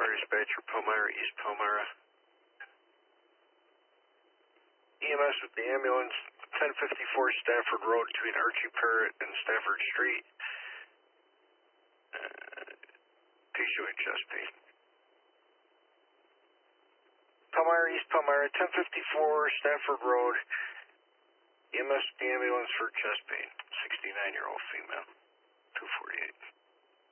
dispatcher, Palmyra, East Palmyra. EMS with the ambulance, 1054 Stafford Road between Archie Parrott and Stafford Street. Patient with chest pain. Palmyra, East Palmyra, 1054 Stafford Road. EMS with the ambulance for chest pain. 69-year-old female, 248.